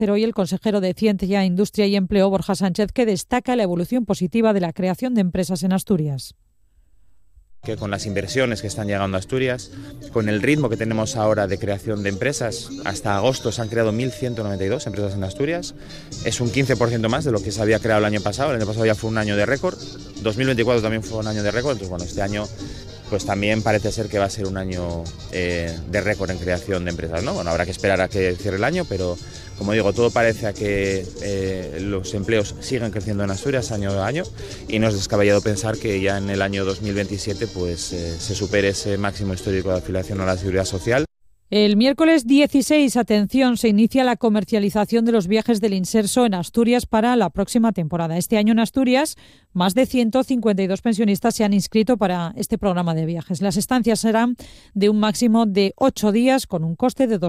Pero hoy el consejero de Ciencia, Industria y Empleo, Borja Sánchez, que destaca la evolución positiva de la creación de empresas en Asturias. Que con las inversiones que están llegando a Asturias, con el ritmo que tenemos ahora de creación de empresas, hasta agosto se han creado 1.192 empresas en Asturias, es un 15% más de lo que se había creado el año pasado ya fue un año de récord, 2024 también fue un año de récord, entonces bueno, este año pues también parece ser que va a ser un año de récord en creación de empresas, ¿no? Bueno, habrá que esperar a que cierre el año, pero como digo, todo parece a que los empleos siguen creciendo en Asturias año a año y no es descabellado pensar que ya en el año 2027 pues, se supere ese máximo histórico de afiliación a la Seguridad Social. El miércoles 16, atención, se inicia la comercialización de los viajes del Inserso en Asturias para la próxima temporada. Este año en Asturias, más de 152 pensionistas se han inscrito para este programa de viajes. Las estancias serán de un máximo de 8 días con un coste de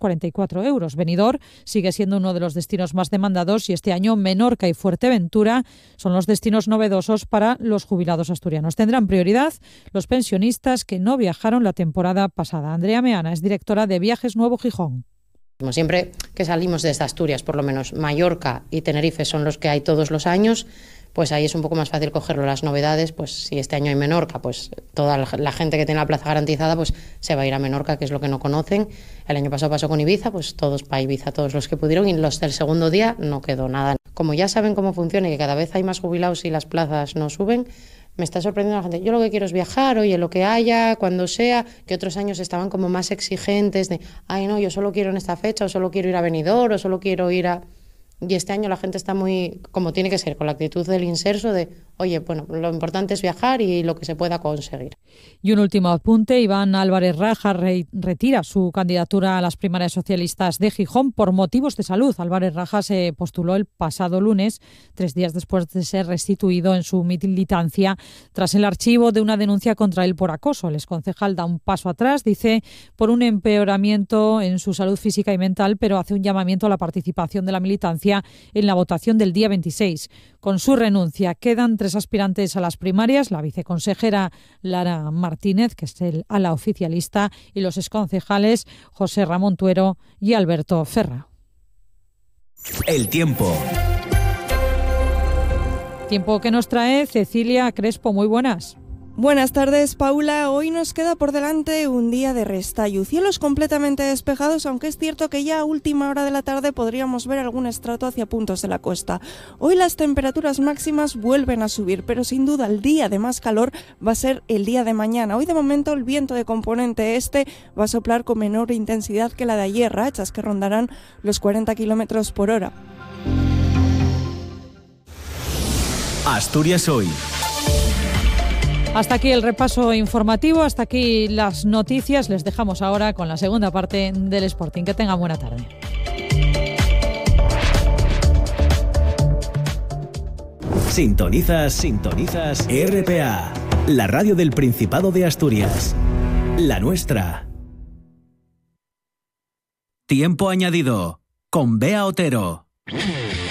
244 euros. Benidorm sigue siendo uno de los destinos más demandados y este año Menorca y Fuerteventura son los destinos novedosos para los jubilados asturianos. Tendrán prioridad los pensionistas que no viajaron la temporada pasada. Andrea Meana es directora de Viajes Nuevo Gijón. Como siempre que salimos desde Asturias, por lo menos Mallorca y Tenerife son los que hay todos los años, pues ahí es un poco más fácil cogerlo. Las novedades, pues si este año hay Menorca, pues toda la gente que tiene la plaza garantizada pues se va a ir a Menorca, que es lo que no conocen. El año pasado pasó con Ibiza, pues todos para Ibiza, todos los que pudieron, y los del segundo día no quedó nada. Como ya saben cómo funciona y que cada vez hay más jubilados y las plazas no suben, me está sorprendiendo la gente. Yo lo que quiero es viajar, oye, lo que haya, cuando sea, que otros años estaban como más exigentes de, ay no, yo solo quiero en esta fecha, o solo quiero ir a Benidorm, o solo quiero ir a... Y este año la gente está muy, como tiene que ser, con la actitud del Inserso de, oye, bueno, lo importante es viajar y lo que se pueda conseguir. Y un último apunte, Iván Álvarez Raja retira su candidatura a las primarias socialistas de Gijón por motivos de salud. Álvarez Raja se postuló el pasado lunes, 3 días después de ser restituido en su militancia tras el archivo de una denuncia contra él por acoso. El exconcejal da un paso atrás, dice, por un empeoramiento en su salud física y mental, pero hace un llamamiento a la participación de la militancia en la votación del día 26. Con su renuncia quedan 3 aspirantes a las primarias, la viceconsejera Lara Martínez, que es el ala oficialista, y los exconcejales José Ramón Tuero y Alberto Ferra. El tiempo. Tiempo que nos trae Cecilia Crespo. Muy buenas. Buenas tardes, Paula. Hoy nos queda por delante un día de restallo. Cielos completamente despejados, aunque es cierto que ya a última hora de la tarde podríamos ver algún estrato hacia puntos de la costa. Hoy las temperaturas máximas vuelven a subir, pero sin duda el día de más calor va a ser el día de mañana. Hoy de momento el viento de componente este va a soplar con menor intensidad que la de ayer, rachas que rondarán los 40 km por hora. Asturias hoy. Hasta aquí el repaso informativo, hasta aquí las noticias. Les dejamos ahora con la segunda parte del Sporting. Que tengan buena tarde. Sintonizas RPA, la radio del Principado de Asturias. La nuestra. Tiempo añadido con Bea Otero.